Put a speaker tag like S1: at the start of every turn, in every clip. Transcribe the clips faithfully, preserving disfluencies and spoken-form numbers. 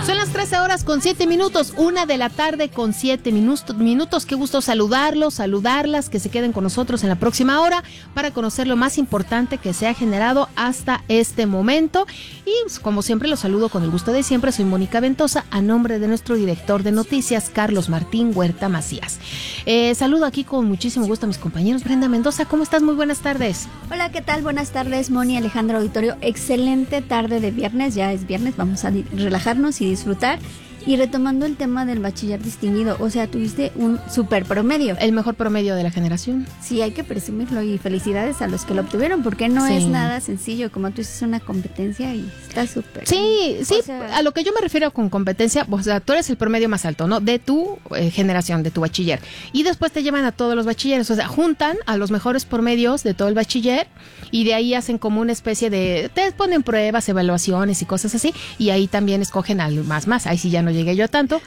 S1: Son las trece horas con siete minutos, una de la tarde con siete minutos, minutos. Qué gusto saludarlos, saludarlas, que se queden con nosotros en la próxima hora para conocer lo más importante que se ha generado hasta este momento. Y pues, como siempre, los saludo con el gusto de siempre. Soy Mónica Ventosa, a nombre de nuestro director de noticias, Carlos Martín Huerta Macías. Eh, saludo aquí con muchísimo gusto a mis compañeros. Brenda Mendoza, ¿cómo estás? Muy buenas tardes.
S2: Hola, ¿qué tal? Buenas tardes, Moni, Alejandro Auditorio. Excelente tarde de viernes, ya es viernes, vamos a di- relajarnos y disfrutar. Y retomando el tema del bachiller distinguido, o sea, tuviste un super promedio.
S1: El mejor promedio de la generación.
S2: Sí, hay que presumirlo y felicidades a los que lo obtuvieron, porque no sí. es nada sencillo, como tú dices, una competencia y está súper.
S1: Sí, sí, o sea, a lo que yo me refiero con competencia, o sea, tú eres el promedio más alto, ¿no? De tu eh, generación, de tu bachiller. Y después te llevan a todos los bachilleres, o sea, juntan a los mejores promedios de todo el bachiller y de ahí hacen como una especie de, te ponen pruebas, evaluaciones y cosas así, y ahí también escogen al más más, ahí sí ya no llegué yo tanto.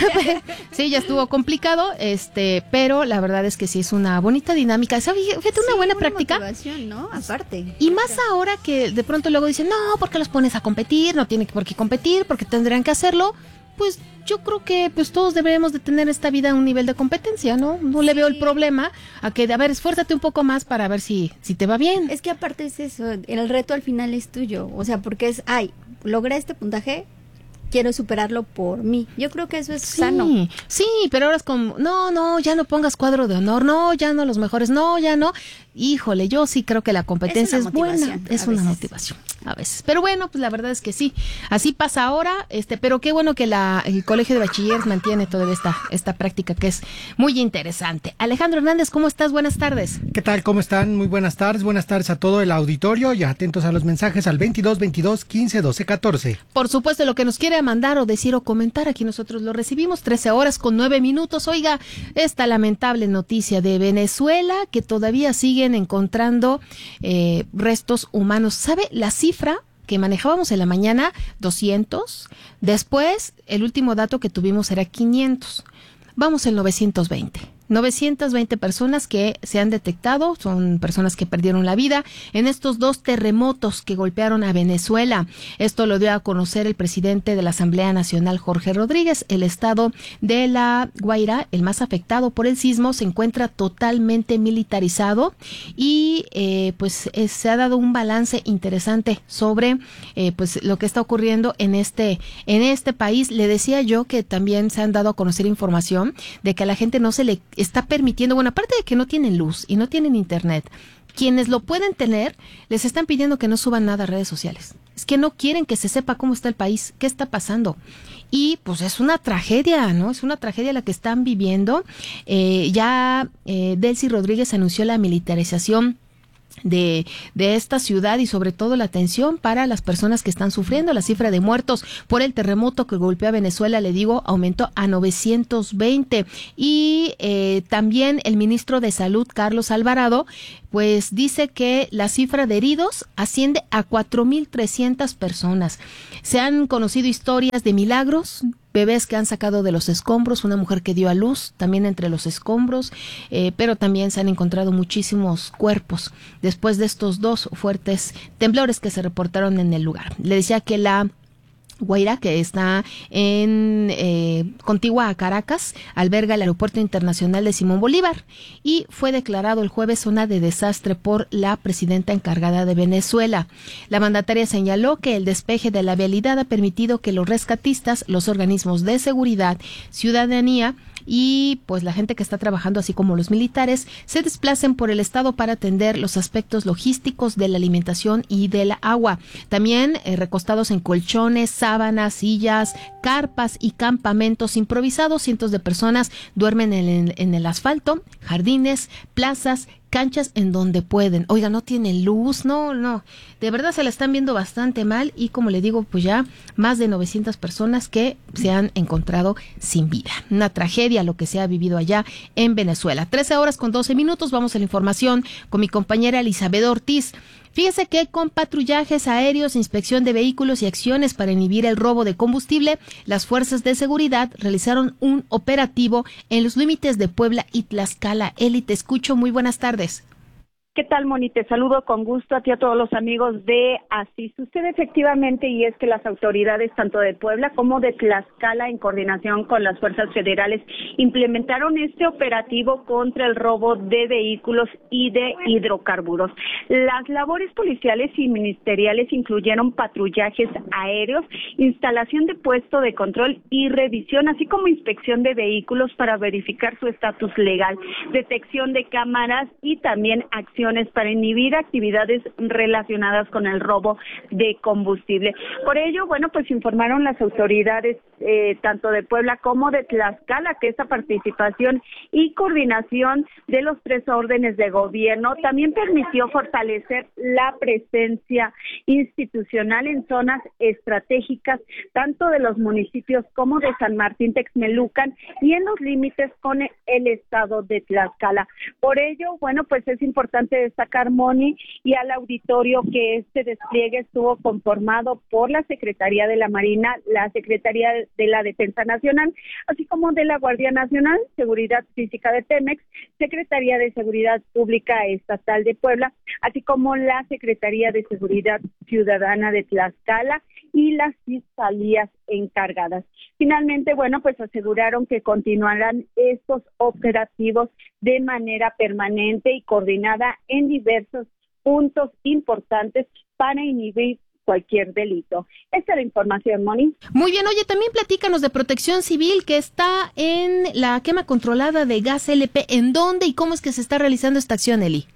S1: Sí, ya estuvo complicado, este, pero la verdad es que sí es una bonita dinámica. ¿Sabes? Fíjate, una
S2: sí,
S1: buena
S2: una
S1: práctica.
S2: Motivación, ¿no? Aparte.
S1: Y más ahora que de pronto luego dicen, no, ¿por qué los pones a competir? No tiene por qué competir, porque tendrían que hacerlo. Pues yo creo que pues todos deberíamos de tener esta vida a un nivel de competencia, ¿no? No sí. le veo el problema a que, a ver, esfuérzate un poco más para ver si, si te va bien.
S2: Es que aparte es eso, el reto al final es tuyo, o sea, porque es, ay, logré este puntaje, quiero superarlo por mí. Yo creo que eso es
S1: sí,
S2: sano.
S1: Sí, pero ahora es como, no, no, ya no pongas cuadro de honor, no, ya no los mejores, no, ya no. Híjole, yo sí creo que la competencia es, es buena, es una veces. motivación a veces. Pero bueno, pues la verdad es que sí, así pasa ahora, este, pero qué bueno que la el Colegio de Bachilleres mantiene toda esta esta práctica que es muy interesante. Alejandro Hernández, ¿cómo estás? Buenas tardes.
S3: ¿Qué tal? ¿Cómo están? Muy buenas tardes. Buenas tardes a todo el auditorio y atentos a los mensajes al veintidós veintidós quince doce catorce.
S1: Por supuesto, lo que nos quiere mandar o decir o comentar, aquí nosotros lo recibimos. Trece horas con nueve minutos. Oiga, esta lamentable noticia de Venezuela, que todavía siguen encontrando eh, restos humanos. ¿Sabe la cifra que manejábamos en la mañana? doscientos. Después, el último dato que tuvimos era quinientos. Vamos en novecientos veinte. novecientas veinte personas que se han detectado, son personas que perdieron la vida en estos dos terremotos que golpearon a Venezuela. Esto lo dio a conocer el presidente de la Asamblea Nacional, Jorge Rodríguez. El estado de La Guaira, el más afectado por el sismo, se encuentra totalmente militarizado y eh, pues eh, se ha dado un balance interesante sobre eh, pues lo que está ocurriendo en este en este país. Le decía yo que también se han dado a conocer información de que a la gente no se le está permitiendo, bueno, aparte de que no tienen luz y no tienen internet, quienes lo pueden tener, les están pidiendo que no suban nada a redes sociales. Es que no quieren que se sepa cómo está el país, qué está pasando. Y pues es una tragedia, ¿no? Es una tragedia la que están viviendo. Eh, ya eh, Delcy Rodríguez anunció la militarización de de esta ciudad y sobre todo la atención para las personas que están sufriendo. La cifra de muertos por el terremoto que golpeó a Venezuela, le digo, aumentó a novecientos veinte. Y eh, también el ministro de Salud, Carlos Alvarado, pues dice que la cifra de heridos asciende a cuatro mil trescientas personas. Se han conocido historias de milagros, bebés que han sacado de los escombros, una mujer que dio a luz también entre los escombros, eh, pero también se han encontrado muchísimos cuerpos después de estos dos fuertes temblores que se reportaron en el lugar. Le decía que la Guaira, que está en eh, contigua a Caracas, alberga el Aeropuerto Internacional de Simón Bolívar y fue declarado el jueves zona de desastre por la presidenta encargada de Venezuela. La mandataria señaló que el despeje de la vialidad ha permitido que los rescatistas, los organismos de seguridad, ciudadanía y pues la gente que está trabajando, así como los militares, se desplacen por el estado para atender los aspectos logísticos de la alimentación y del agua. También eh, recostados en colchones, sábanas, sillas, carpas y campamentos improvisados, cientos de personas duermen en el, en el asfalto, jardines, plazas, canchas en donde pueden. Oiga, no tienen luz, no, no, de verdad se la están viendo bastante mal y como le digo, pues ya más de novecientas personas que se han encontrado sin vida. Una tragedia lo que se ha vivido allá en Venezuela. trece horas con doce minutos, vamos a la información con mi compañera Elizabeth Ortiz. Fíjese que con patrullajes aéreos, inspección de vehículos y acciones para inhibir el robo de combustible, las fuerzas de seguridad realizaron un operativo en los límites de Puebla y Tlaxcala. Eli, te escucho, muy buenas tardes.
S4: ¿Qué tal, Moni? Te saludo con gusto a ti, a todos los amigos de Así sucede efectivamente, y es que las autoridades tanto de Puebla como de Tlaxcala, en coordinación con las fuerzas federales, implementaron este operativo contra el robo de vehículos y de hidrocarburos. Las labores policiales y ministeriales incluyeron patrullajes aéreos, instalación de puesto de control y revisión, así como inspección de vehículos para verificar su estatus legal, detección de cámaras y también acción para inhibir actividades relacionadas con el robo de combustible. Por ello, bueno, pues informaron las autoridades eh, tanto de Puebla como de Tlaxcala que esta participación y coordinación de los tres órdenes de gobierno también permitió fortalecer la presencia institucional en zonas estratégicas tanto de los municipios como de San Martín Texmelucan y en los límites con el estado de Tlaxcala. Por ello, bueno, pues es importante destacar, Moni, y al auditorio, que este despliegue estuvo conformado por la Secretaría de la Marina, la Secretaría de la Defensa Nacional, así como de la Guardia Nacional, Seguridad Física de Pemex, Secretaría de Seguridad Pública Estatal de Puebla, así como la Secretaría de Seguridad Ciudadana de Tlaxcala y las fiscalías encargadas. Finalmente, bueno, pues aseguraron que continuarán estos operativos de manera permanente y coordinada en diversos puntos importantes para inhibir cualquier delito. Esta es la información, Moni.
S1: Muy bien, oye, también platícanos de Protección Civil, que está en la quema controlada de gas L P. ¿En dónde y cómo es que se está realizando esta acción, Eli?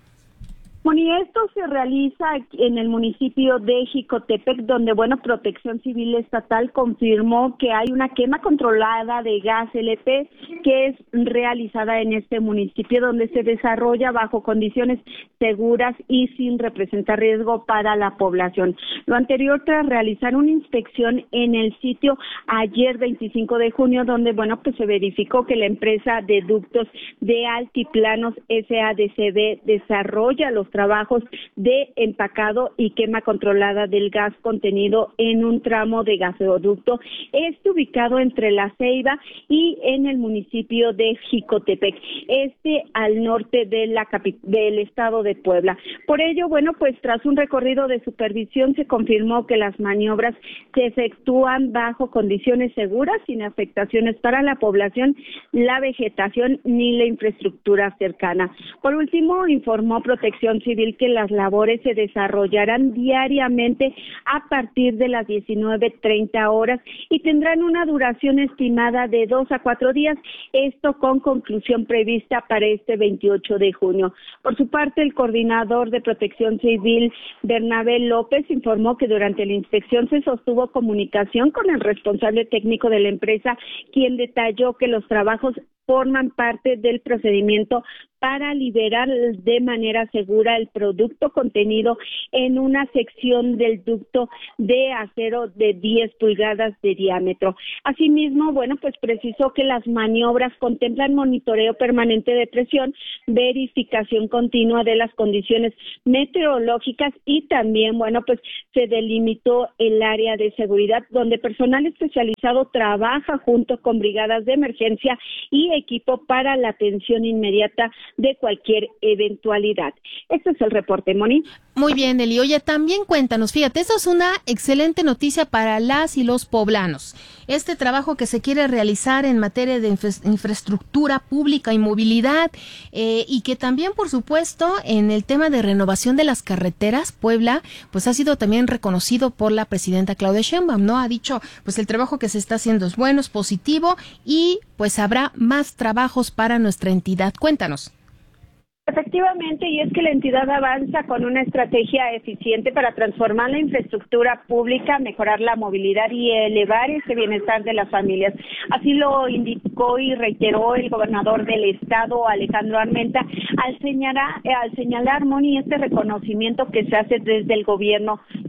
S4: Moni, esto se realiza en el municipio de Jicotepec, donde, bueno, Protección Civil Estatal confirmó que hay una quema controlada de gas L P que es realizada en este municipio, donde se desarrolla bajo condiciones seguras y sin representar riesgo para la población. Lo anterior tras realizar una inspección en el sitio ayer veinticinco de junio, donde, bueno, pues se verificó que la empresa de ductos de Altiplanos S A D C B desarrolla los trabajos de empacado y quema controlada del gas contenido en un tramo de gasoducto, este ubicado entre La Ceiba y en el municipio de Jicotepec, este al norte de la capi- del estado de Puebla. Por ello, bueno, pues tras un recorrido de supervisión se confirmó que las maniobras se efectúan bajo condiciones seguras, sin afectaciones para la población, la vegetación ni la infraestructura cercana. Por último, informó Protección Civil que las labores se desarrollarán diariamente a partir de las diecinueve treinta horas y tendrán una duración estimada de dos a cuatro días, esto con conclusión prevista para este veintiocho de junio. Por su parte, el coordinador de Protección Civil, Bernabé López, informó que durante la inspección se sostuvo comunicación con el responsable técnico de la empresa, quien detalló que los trabajos forman parte del procedimiento para liberar de manera segura el producto contenido en una sección del ducto de acero de diez pulgadas de diámetro. Asimismo, bueno, pues precisó que las maniobras contemplan monitoreo permanente de presión, verificación continua de las condiciones meteorológicas y también, bueno, pues se delimitó el área de seguridad donde personal especializado trabaja junto con brigadas de emergencia y equipo para la atención inmediata de cualquier eventualidad. Este es el reporte, Moni.
S1: Muy bien, Eli. Oye, también cuéntanos, fíjate, esta es una excelente noticia para las y los poblanos. Este trabajo que se quiere realizar en materia de infra- infraestructura pública y movilidad, eh, y que también, por supuesto, en el tema de renovación de las carreteras, Puebla, pues ha sido también reconocido por la presidenta Claudia Sheinbaum, ¿no? Ha dicho, pues el trabajo que se está haciendo es bueno, es positivo y pues habrá más trabajos para nuestra entidad. Cuéntanos.
S4: Efectivamente, y es que la entidad avanza con una estrategia eficiente para transformar la infraestructura pública, mejorar la movilidad y elevar ese bienestar de las familias. Así lo indicó y reiteró el gobernador del estado, Alejandro Armenta, al señalar, al señalar, Moni, este reconocimiento que se hace desde el gobierno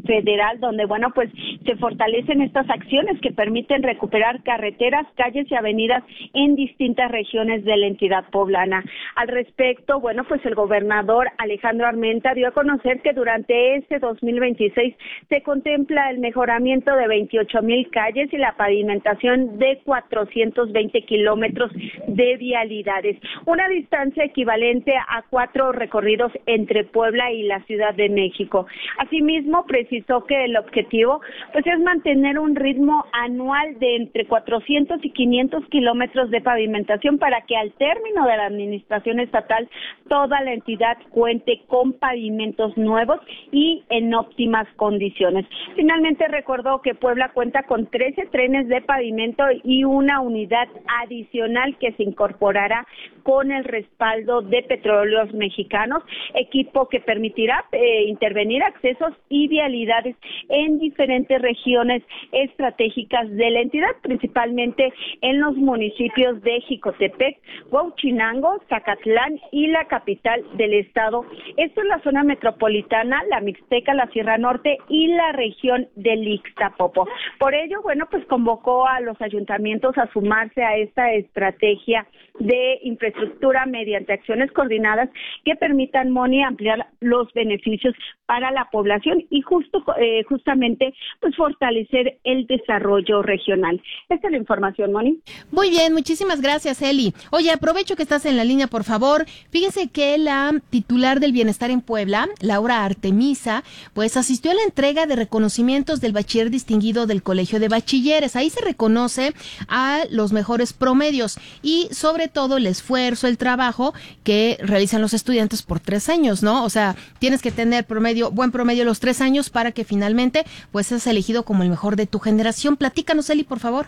S4: federal, donde, bueno, pues se fortalecen estas acciones que permiten recuperar carreteras, calles y avenidas en distintas regiones de la entidad poblana. Al respecto, bueno, pues el gobernador Alejandro Armenta dio a conocer que durante este dos mil veintiséis se contempla el mejoramiento de veintiocho mil calles y la pavimentación de cuatrocientos veinte kilómetros de vialidades, una distancia equivalente a cuatro recorridos entre Puebla y la Ciudad de México. Asimismo, precisó que el objetivo pues es mantener un ritmo anual de entre cuatrocientos y quinientos kilómetros de pavimentación para que al término de la administración estatal toda la entidad cuente con pavimentos nuevos y en óptimas condiciones. Finalmente recordó que Puebla cuenta con trece trenes de pavimento y una unidad adicional que se incorporará con el respaldo de Petróleos Mexicanos, equipo que permitirá eh, intervenir accesos y vialidades en diferentes regiones estratégicas de la entidad, principalmente en los municipios de Jicotepec, Huauchinango, Zacatlán y la capital del estado. Esto es la zona metropolitana, la Mixteca, la Sierra Norte y la región del Ixtapopo. Por ello, bueno, pues convocó a los ayuntamientos a sumarse a esta estrategia de infraestructura mediante acciones coordinadas que permitan, Moni, ampliar los beneficios para la población y justo eh, justamente pues fortalecer el desarrollo regional. Esta es la información, Moni.
S1: Muy bien, muchísimas gracias, Eli. Oye, aprovecho que estás en la línea, por favor. Fíjese que la titular del Bienestar en Puebla, Laura Artemisa, pues asistió a la entrega de reconocimientos del bachiller distinguido del Colegio de Bachilleres. Ahí se reconoce a los mejores promedios y sobre todo el esfuerzo, el trabajo que realizan los estudiantes por tres años, ¿no? O sea, tienes que tener promedio, buen promedio los tres años para que finalmente pues seas elegido como el mejor de tu generación. Platícanos, Eli, por favor.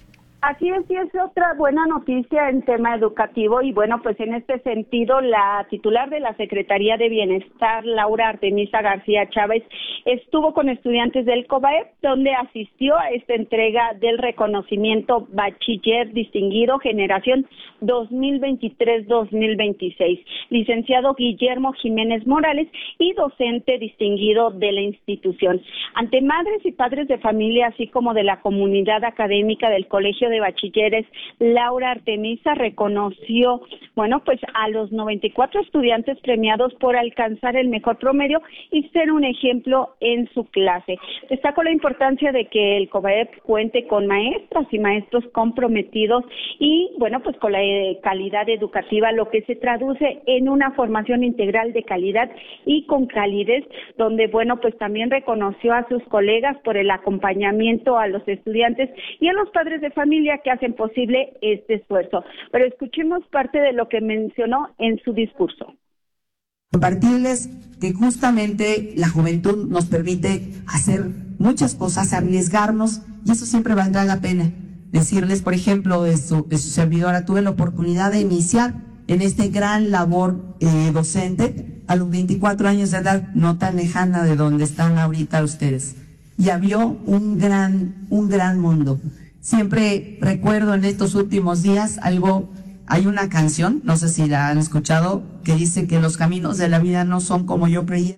S4: Así es, y es otra buena noticia en tema educativo y bueno, pues en este sentido la titular de la Secretaría de Bienestar, Laura Artemisa García Chávez, estuvo con estudiantes del COBAEP, donde asistió a esta entrega del reconocimiento Bachiller Distinguido Generación dos mil veintitrés dos mil veintiséis, licenciado Guillermo Jiménez Morales y docente distinguido de la institución. Ante madres y padres de familia, así como de la comunidad académica del Colegio de Bachilleres, Laura Artemisa reconoció, bueno, pues a los noventa y cuatro estudiantes premiados por alcanzar el mejor promedio y ser un ejemplo en su clase. Destacó la importancia de que el COBAEP cuente con maestras y maestros comprometidos y, bueno, pues con la eh, calidad educativa, lo que se traduce en una formación integral de calidad y con calidez, donde, bueno, pues también reconoció a sus colegas por el acompañamiento a los estudiantes y a los padres de familia que hacen posible este esfuerzo. Pero escuchemos parte de lo que mencionó en su discurso.
S5: Compartirles que justamente la juventud nos permite hacer muchas cosas, arriesgarnos, y eso siempre valdrá la pena. Decirles, por ejemplo, de su, de su servidora, tuve la oportunidad de iniciar en este gran labor eh, docente a los veinticuatro años de edad, no tan lejana de donde están ahorita ustedes. Ya vio un gran, un gran mundo. Siempre recuerdo en estos últimos días algo, hay una canción, no sé si la han escuchado, que dice que los caminos de la vida no son como yo creía.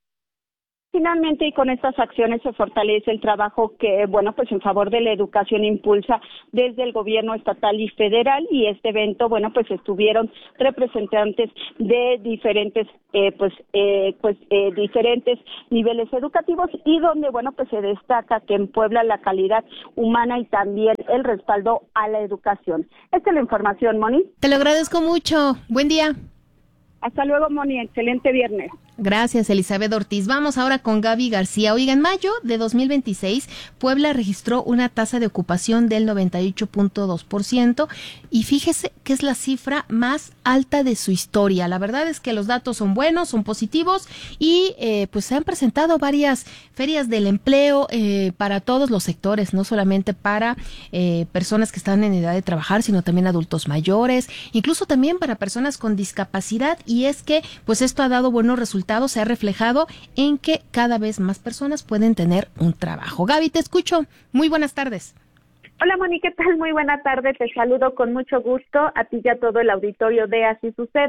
S4: Finalmente, y con estas acciones se fortalece el trabajo que, bueno, pues en favor de la educación impulsa desde el gobierno estatal y federal, y este evento, bueno, pues estuvieron representantes de diferentes, eh, pues, eh, pues, eh, diferentes niveles educativos y donde, bueno, pues se destaca que en Puebla la calidad humana y también el respaldo a la educación. Esta es la información, Moni.
S1: Te lo agradezco mucho. Buen día.
S4: Hasta luego, Moni. Excelente viernes.
S1: Gracias, Elizabeth Ortiz. Vamos ahora con Gaby García. Oiga, en mayo de dos mil veintiséis, Puebla registró una tasa de ocupación del noventa y ocho punto dos por ciento y fíjese que es la cifra más alta de su historia. La verdad es que los datos son buenos, son positivos y eh, pues se han presentado varias ferias del empleo eh, para todos los sectores, no solamente para eh, personas que están en edad de trabajar, sino también adultos mayores, incluso también para personas con discapacidad, y es que pues esto ha dado buenos resultados, se ha reflejado en que cada vez más personas pueden tener un trabajo. Gaby, te escucho. Muy buenas tardes.
S4: Hola, Moni, ¿qué tal? Muy buena tarde. Te saludo con mucho gusto a ti y a todo el auditorio de Así Sucede.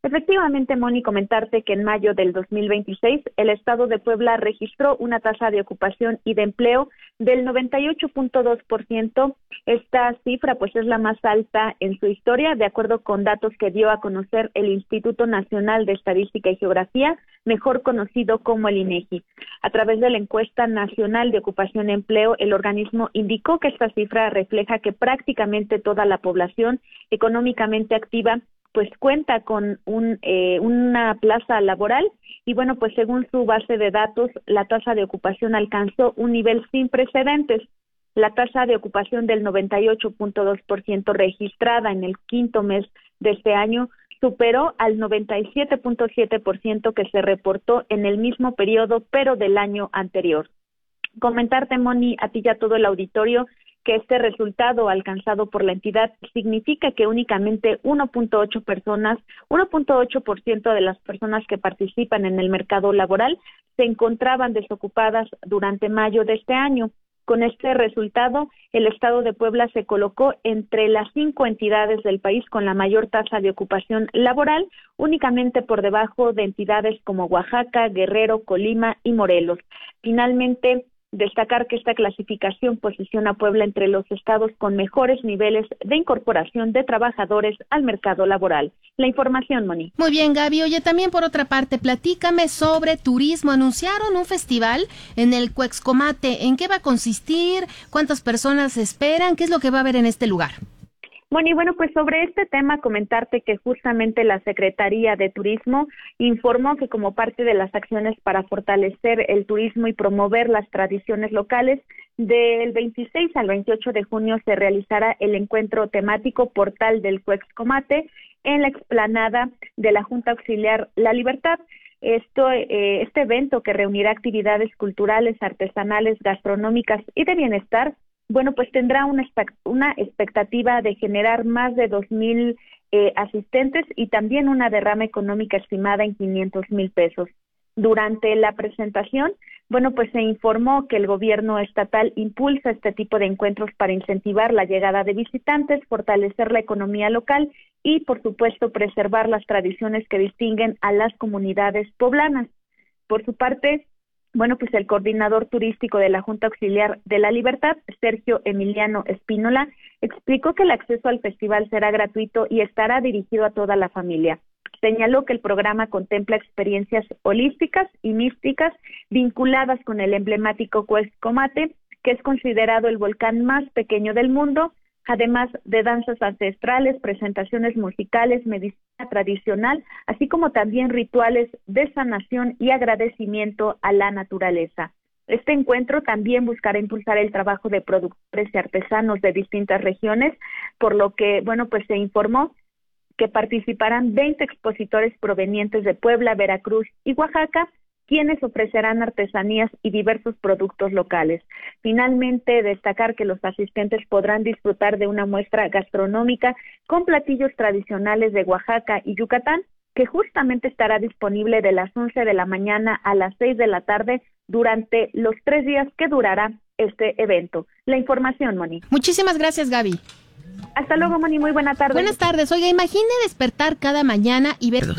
S4: Efectivamente, Moni, comentarte que en mayo del dos mil veintiséis el Estado de Puebla registró una tasa de ocupación y de empleo del noventa y ocho punto dos por ciento. Esta cifra pues es la más alta en su historia, de acuerdo con datos que dio a conocer el Instituto Nacional de Estadística y Geografía, mejor conocido como el INEGI. A través de la encuesta nacional de ocupación y empleo, el organismo indicó que esta cifra refleja que prácticamente toda la población económicamente activa pues cuenta con un eh, una plaza laboral y bueno, pues según su base de datos, la tasa de ocupación alcanzó un nivel sin precedentes. La tasa de ocupación del noventa y ocho punto dos por ciento registrada en el quinto mes de este año superó al noventa y siete punto siete por ciento que se reportó en el mismo periodo, pero del año anterior. Comentarte, Moni, a ti y a todo el auditorio, que este resultado alcanzado por la entidad significa que únicamente uno punto ocho personas, uno punto ocho por ciento de las personas que participan en el mercado laboral se encontraban desocupadas durante mayo de este año. Con este resultado, el Estado de Puebla se colocó entre las cinco entidades del país con la mayor tasa de ocupación laboral, únicamente por debajo de entidades como Oaxaca, Guerrero, Colima y Morelos. Finalmente, destacar que esta clasificación posiciona a Puebla entre los estados con mejores niveles de incorporación de trabajadores al mercado laboral. La información, Moni.
S1: Muy bien, Gaby. Oye, también por otra parte, platícame sobre turismo. Anunciaron un festival en el Cuexcomate. ¿En qué va a consistir? ¿Cuántas personas esperan? ¿Qué es lo que va a haber en este lugar?
S4: Bueno, y bueno, pues sobre este tema comentarte que justamente la Secretaría de Turismo informó que como parte de las acciones para fortalecer el turismo y promover las tradiciones locales, del veintiséis al veintiocho de junio se realizará el encuentro temático Portal del Cuexcomate en la explanada de la Junta Auxiliar La Libertad. Esto, eh, este evento que reunirá actividades culturales, artesanales, gastronómicas y de bienestar, bueno, pues tendrá una, una expectativa de generar más de dos mil eh, asistentes y también una derrama económica estimada en quinientos mil pesos. Durante la presentación, bueno, pues se informó que el gobierno estatal impulsa este tipo de encuentros para incentivar la llegada de visitantes, fortalecer la economía local y, por supuesto, preservar las tradiciones que distinguen a las comunidades poblanas. Por su parte, bueno, pues el coordinador turístico de la Junta Auxiliar de La Libertad, Sergio Emiliano Espínola, explicó que el acceso al festival será gratuito y estará dirigido a toda la familia. Señaló que el programa contempla experiencias holísticas y místicas vinculadas con el emblemático Cuexcomate, que es considerado el volcán más pequeño del mundo, además de danzas ancestrales, presentaciones musicales, medicina tradicional, así como también rituales de sanación y agradecimiento a la naturaleza. Este encuentro también buscará impulsar el trabajo de productores y artesanos de distintas regiones, por lo que, bueno, pues se informó que participarán veinte expositores provenientes de Puebla, Veracruz y Oaxaca, quienes ofrecerán artesanías y diversos productos locales. Finalmente, destacar que los asistentes podrán disfrutar de una muestra gastronómica con platillos tradicionales de Oaxaca y Yucatán, que justamente estará disponible de las once de la mañana a las seis de la tarde durante los tres días que durará este evento. La información, Moni.
S1: Muchísimas gracias, Gaby.
S4: Hasta luego, Moni. Muy buena tarde.
S1: Buenas tardes. Oiga, imagine despertar cada mañana y ver...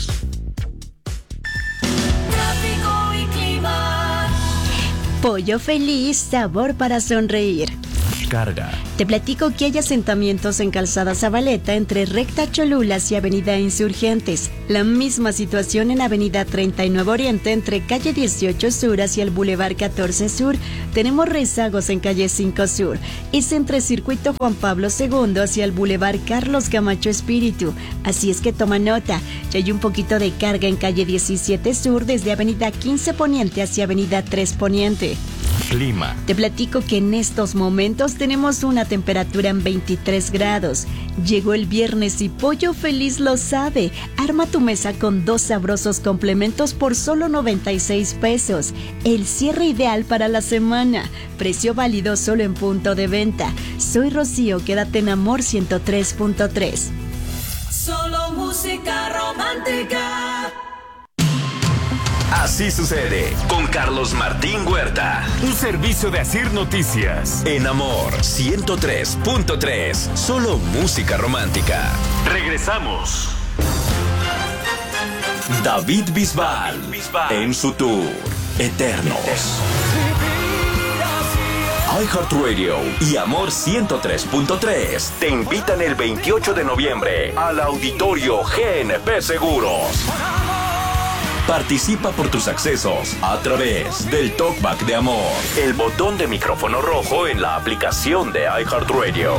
S6: Pollo Feliz, sabor para sonreír.
S7: Carga.
S6: Te platico que hay asentamientos en Calzada Zabaleta entre Recta Cholulas y Avenida Insurgentes. La misma situación en Avenida treinta y nueve Oriente entre Calle dieciocho Sur hacia el Boulevard catorce Sur. Tenemos rezagos en Calle cinco Sur. Es entre Circuito Juan Pablo segundo hacia el Boulevard Carlos Camacho Espíritu. Así es que toma nota. Ya hay un poquito de carga en Calle diecisiete Sur desde Avenida quince Poniente hacia Avenida tres Poniente.
S7: Clima.
S6: Te platico que en estos momentos tenemos una temperatura en veintitrés grados. Llegó el viernes y Pollo Feliz lo sabe. Arma tu mesa con dos sabrosos complementos por solo noventa y seis pesos. El cierre ideal para la semana. Precio válido solo en punto de venta. Soy Rocío, quédate en Amor ciento tres punto tres.
S8: Solo música romántica.
S7: Así sucede con Carlos Martín Huerta.
S9: Un servicio de Asir Noticias.
S7: En Amor ciento tres punto tres. Solo música romántica.
S9: Regresamos.
S7: David Bisbal, en su tour Eternos. iHeartRadio y Amor ciento tres punto tres te invitan el veintiocho de noviembre al Auditorio G N P Seguros. Participa por tus accesos a través del Talkback de Amor, el botón de micrófono rojo en la aplicación de iHeartRadio.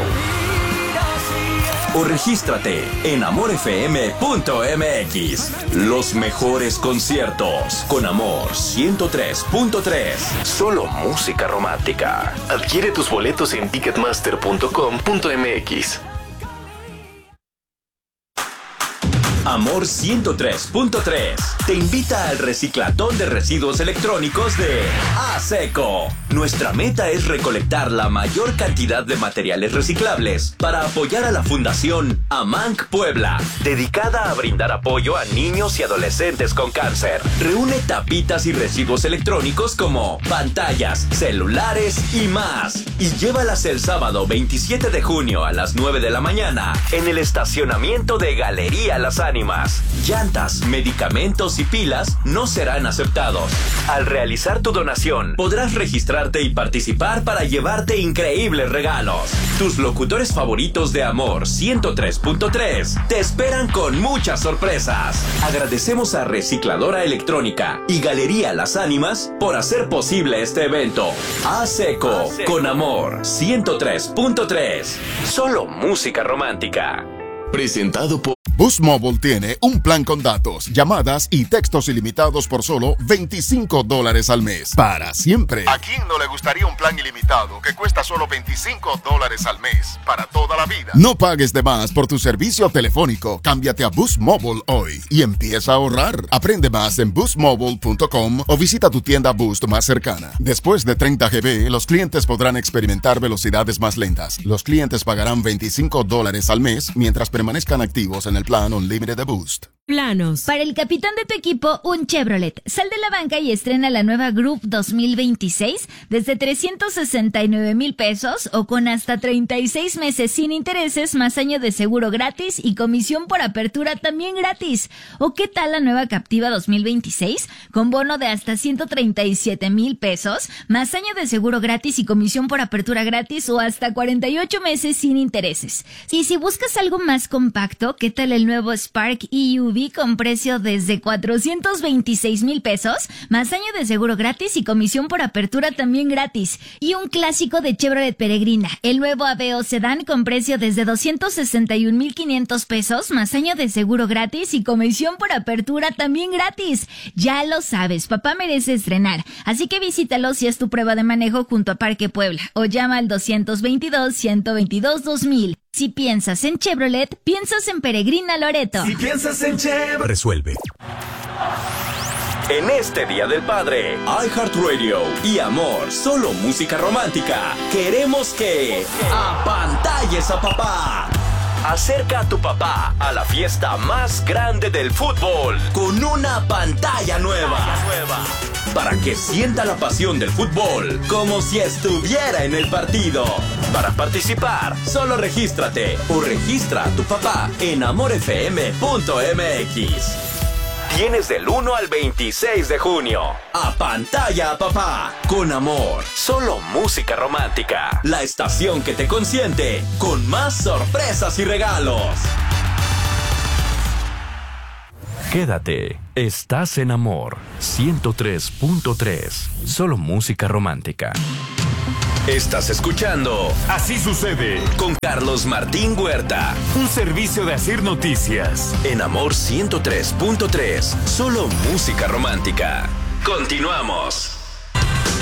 S7: O regístrate en amor f m punto m x. Los mejores conciertos con Amor ciento tres punto tres. Solo música romántica.
S10: Adquiere tus boletos en ticketmaster punto com punto m x.
S7: Amor ciento tres punto tres te invita al reciclatón de residuos electrónicos de ASECO. Nuestra meta es recolectar la mayor cantidad de materiales reciclables para apoyar a la Fundación AMANC Puebla, dedicada a brindar apoyo a niños y adolescentes con cáncer. Reúne tapitas y residuos electrónicos como pantallas, celulares y más, y llévalas el sábado veintisiete de junio a las nueve de la mañana en el estacionamiento de Galería Las Ánimas. Llantas, medicamentos y pilas no serán aceptados. Al realizar tu donación, podrás registrarte y participar para llevarte increíbles regalos. Tus locutores favoritos de Amor ciento tres punto tres te esperan con muchas sorpresas. Agradecemos a Recicladora Electrónica y Galería Las Ánimas por hacer posible este evento. ASECO, con Amor ciento tres punto tres. Solo música romántica.
S10: Presentado por...
S11: Boost Mobile tiene un plan con datos, llamadas y textos ilimitados por solo veinticinco dólares al mes. Para siempre. ¿A quién no le gustaría un plan ilimitado que cuesta solo veinticinco dólares al mes? Para toda la vida. No pagues de más por tu servicio telefónico. Cámbiate a Boost Mobile hoy y empieza a ahorrar. Aprende más en boost mobile punto com o visita tu tienda Boost más cercana. Después de treinta gigabytes, los clientes podrán experimentar velocidades más lentas. Los clientes pagarán veinticinco dólares al mes mientras permanezcan activos en el plan Unlimited de Boost.
S12: Planos. Para el capitán de tu equipo, un Chevrolet. Sal de la banca y estrena la nueva Group dos mil veintiséis desde trescientos sesenta y nueve mil pesos o con hasta treinta y seis meses sin intereses, más año de seguro gratis y comisión por apertura también gratis. ¿O qué tal la nueva Captiva dos mil veintiséis? Con bono de hasta ciento treinta y siete mil pesos, más año de seguro gratis y comisión por apertura gratis o hasta cuarenta y ocho meses sin intereses. Y si buscas algo más compacto, ¿qué tal el nuevo Spark E U V con precio desde cuatrocientos veintiséis mil pesos, más año de seguro gratis y comisión por apertura también gratis? Y un clásico de Chevrolet Peregrina, el nuevo Aveo Sedán con precio desde doscientos sesenta y un mil quinientos pesos, más año de seguro gratis y comisión por apertura también gratis. Ya lo sabes, papá merece estrenar, así que visítalo si es tu prueba de manejo junto a Parque Puebla o llama al doscientos veintidós, ciento veintidós, dos mil. Si piensas en Chevrolet, piensas en Peregrina Loreto.
S9: Si piensas en Chevrolet,
S7: resuelve. En este Día del Padre, iHeartRadio y Amor, solo música romántica. Queremos que apantalles a papá. Acerca a tu papá a la fiesta más grande del fútbol con una pantalla nueva. Para que sienta la pasión del fútbol como si estuviera en el partido. Para participar, solo regístrate o registra a tu papá en amor f m punto m x. Tienes del uno al veintiséis de junio. Apantalla a papá con Amor. Solo música romántica. La estación que te consiente con más sorpresas y regalos. Quédate. Estás en Amor ciento tres punto tres. Solo música romántica. Estás escuchando
S9: Así Sucede
S7: con Carlos Martín Huerta.
S9: Un servicio de Asir Noticias.
S7: En Amor ciento tres punto tres. Solo música romántica. Continuamos.